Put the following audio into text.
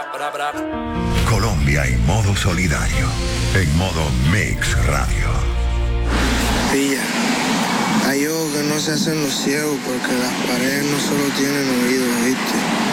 Colombia en modo solidario, en modo Mix Radio. Pilla, hay ojos que no se hacen los ciegos porque las paredes no solo tienen oídos, ¿viste?